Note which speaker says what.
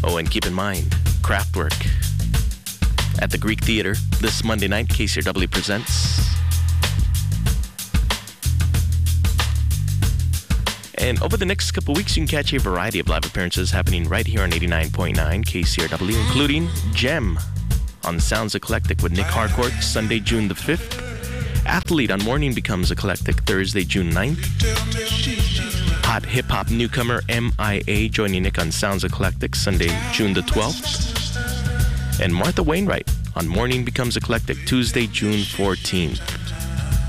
Speaker 1: Oh, and keep in mind, Kraftwerk at the Greek Theater this Monday night. KCRW presents. And over the next couple weeks, you can catch a variety of live appearances happening right here on 89.9 KCRW, including Gem on Sounds Eclectic with Nick Harcourt, Sunday, June the 5th. Athlete on Morning Becomes Eclectic, Thursday, June 9th. Hot hip-hop newcomer MIA joining Nick on Sounds Eclectic, Sunday, June the 12th. And Martha Wainwright on Morning Becomes Eclectic, Tuesday, June 14th.